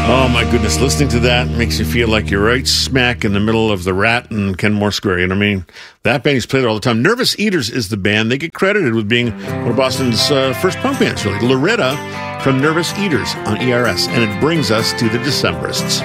Oh, my goodness. Listening to that makes you feel like you're right smack in the middle of the Rat and Kenmore Square. You know what I mean? That band is played all the time. Nervous Eaters is the band. They get credited with being one of Boston's first punk bands, really. Loretta from Nervous Eaters on ERS. And it brings us to the Decemberists.